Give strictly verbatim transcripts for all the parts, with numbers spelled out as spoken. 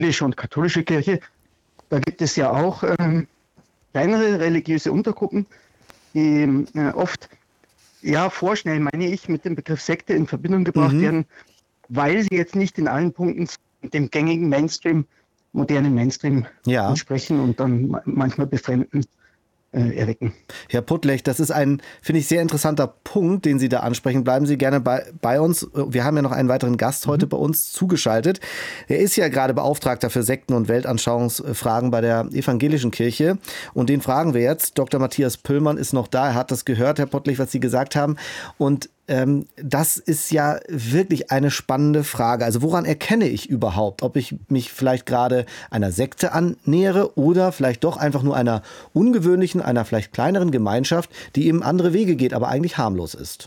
evangelische und katholische Kirche. Da gibt es ja auch ähm, kleinere religiöse Untergruppen, die äh, oft ja vorschnell, meine ich, mit dem Begriff Sekte in Verbindung gebracht Mhm. werden, weil sie jetzt nicht in allen Punkten dem gängigen Mainstream, modernen Mainstream Ja. entsprechen und dann ma- manchmal Befremden äh, erwecken. Herr Puttlech, das ist ein, finde ich, sehr interessanter Punkt, den Sie da ansprechen. Bleiben Sie gerne bei, bei uns. Wir haben ja noch einen weiteren Gast heute bei uns zugeschaltet. Er ist ja gerade Beauftragter für Sekten- und Weltanschauungsfragen bei der Evangelischen Kirche. Und den fragen wir jetzt. Doktor Matthias Pöllmann ist noch da. Er hat das gehört, Herr Puttlech, was Sie gesagt haben. Und ähm, das ist ja wirklich eine spannende Frage. Also woran erkenne ich überhaupt, ob ich mich vielleicht gerade einer Sekte annähere oder vielleicht doch einfach nur einer ungewöhnlichen, einer vielleicht kleineren Gemeinschaft, die eben andere Wege geht, aber eigentlich harmlos ist?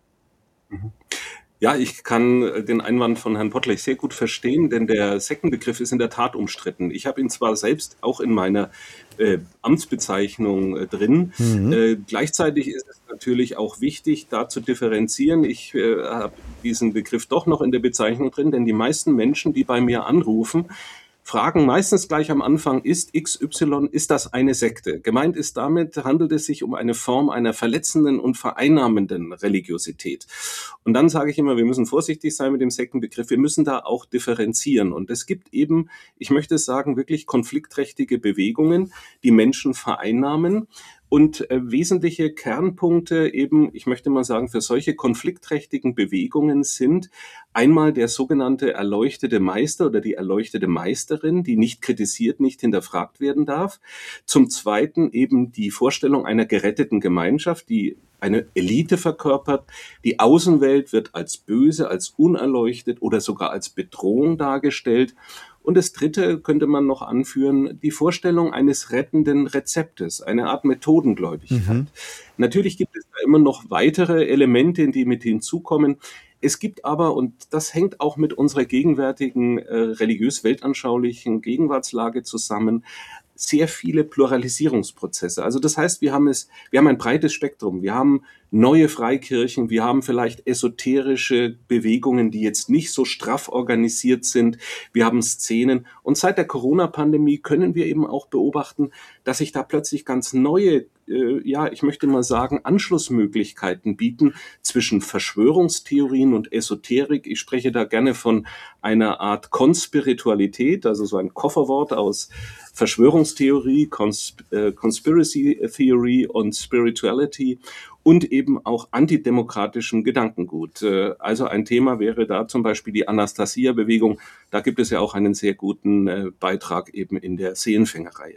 Ja, ich kann den Einwand von Herrn Puttlech sehr gut verstehen, denn der Sektenbegriff ist in der Tat umstritten. Ich habe ihn zwar selbst auch in meiner äh, Amtsbezeichnung äh, drin, Mhm. äh, gleichzeitig ist es natürlich auch wichtig, da zu differenzieren. Ich äh, habe diesen Begriff doch noch in der Bezeichnung drin, denn die meisten Menschen, die bei mir anrufen, fragen meistens gleich am Anfang, ist X Y, ist das eine Sekte? Gemeint ist damit, handelt es sich um eine Form einer verletzenden und vereinnahmenden Religiosität. Und dann sage ich immer, wir müssen vorsichtig sein mit dem Sektenbegriff, wir müssen da auch differenzieren. Und es gibt eben, ich möchte sagen, wirklich konfliktträchtige Bewegungen, die Menschen vereinnahmen. Und äh, wesentliche Kernpunkte eben, ich möchte mal sagen, für solche konfliktträchtigen Bewegungen sind einmal der sogenannte erleuchtete Meister oder die erleuchtete Meisterin, die nicht kritisiert, nicht hinterfragt werden darf. Zum Zweiten eben die Vorstellung einer geretteten Gemeinschaft, die eine Elite verkörpert. Die Außenwelt wird als böse, als unerleuchtet oder sogar als Bedrohung dargestellt. Und das Dritte könnte man noch anführen, die Vorstellung eines rettenden Rezeptes, eine Art Methodengläubigkeit. Mhm. Natürlich gibt es da immer noch weitere Elemente, die mit hinzukommen. Es gibt aber, und das hängt auch mit unserer gegenwärtigen äh, religiös-weltanschaulichen Gegenwartslage zusammen, sehr viele Pluralisierungsprozesse. Also das heißt, wir haben es, wir haben ein breites Spektrum. Wir haben neue Freikirchen, wir haben vielleicht esoterische Bewegungen, die jetzt nicht so straff organisiert sind. Wir haben Szenen. Und seit der Corona-Pandemie können wir eben auch beobachten, dass sich da plötzlich ganz neue, äh, ja, ich möchte mal sagen, Anschlussmöglichkeiten bieten zwischen Verschwörungstheorien und Esoterik. Ich spreche da gerne von einer Art Konspiritualität, also so ein Kofferwort aus Verschwörungstheorie, Consp äh, Conspiracy Theory und Spirituality und eben auch antidemokratischem Gedankengut. Äh, also ein Thema wäre da zum Beispiel die Anastasia-Bewegung. Da gibt es ja auch einen sehr guten äh, Beitrag eben in der Seelenfängerreihe.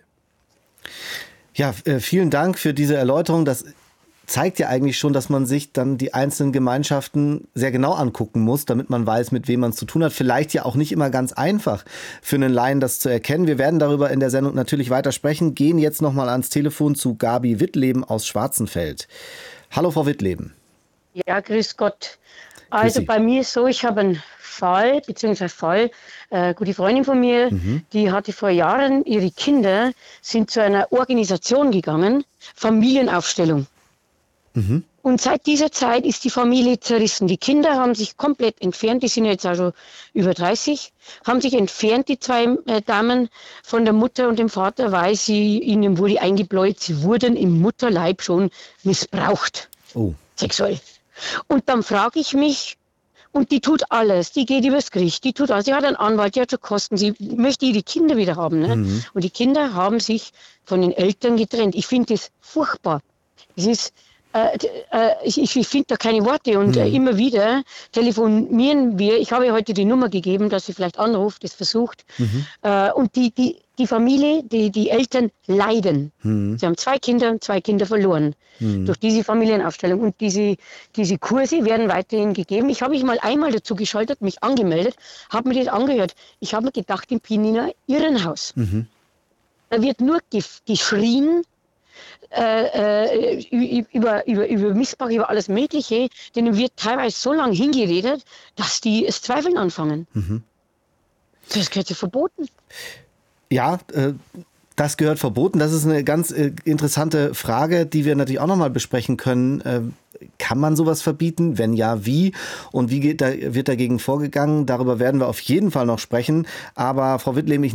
Ja, äh, vielen Dank für diese Erläuterung. Das zeigt ja eigentlich schon, dass man sich dann die einzelnen Gemeinschaften sehr genau angucken muss, damit man weiß, mit wem man es zu tun hat. Vielleicht ja auch nicht immer ganz einfach für einen Laien das zu erkennen. Wir werden darüber in der Sendung natürlich weiter sprechen, gehen jetzt nochmal ans Telefon zu Gabi Wittleben aus Schwarzenfeld. Hallo, Frau Wittleben. Ja, grüß Gott. Also bei mir ist so, ich habe einen Fall, beziehungsweise Fall, äh, gute Freundin von mir, mhm. die hatte vor Jahren, ihre Kinder sind zu einer Organisation gegangen, Familienaufstellung. Mhm. Und seit dieser Zeit ist die Familie zerrissen. Die Kinder haben sich komplett entfernt, die sind jetzt also über dreißig, haben sich entfernt, die zwei äh, Damen von der Mutter und dem Vater, weil sie ihnen wurde eingebläut, sie wurden im Mutterleib schon missbraucht, oh. sexuell. Und dann frage ich mich, und die tut alles, die geht übers Gericht, die tut alles, die hat einen Anwalt, die hat schon Kosten, sie möchte ihre Kinder wieder haben. Ne? Mhm. Und die Kinder haben sich von den Eltern getrennt. Ich finde das furchtbar. Es ist Äh, äh, ich ich finde da keine Worte und mhm. äh, immer wieder telefonieren wir. Ich habe ihr heute die Nummer gegeben, dass sie vielleicht anruft, das versucht. Mhm. Äh, und die, die, die Familie, die, die Eltern leiden. Mhm. Sie haben zwei Kinder, zwei Kinder verloren mhm. durch diese Familienaufstellung. Und diese, diese Kurse werden weiterhin gegeben. Ich habe mich mal einmal dazu geschaltet, mich angemeldet, habe mir das angehört. Ich habe mir gedacht, im Pininer Irrenhaus. Mhm. Da wird nur gef- geschrien, Äh, äh, über, über, über Missbrauch, über alles Mögliche, denen wird teilweise so lange hingeredet, dass die es zweifeln anfangen. Mhm. Das gehört ja verboten. Ja, äh, Das gehört verboten. Das ist eine ganz äh, interessante Frage, die wir natürlich auch nochmal besprechen können. Äh, kann man sowas verbieten? Wenn ja, wie? Und wie geht da, wird dagegen vorgegangen? Darüber werden wir auf jeden Fall noch sprechen. Aber Frau Wittlehm, ich